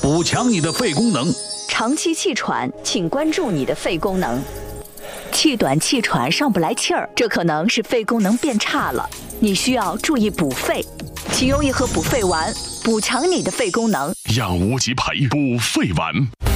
补强你的肺功能。 长期气喘，请关注你的肺功能。气短气喘上不来气儿，这可能是肺功能变差了，你需要注意补肺，请用一盒补肺丸，补强你的肺功能。 让无极牌补肺丸。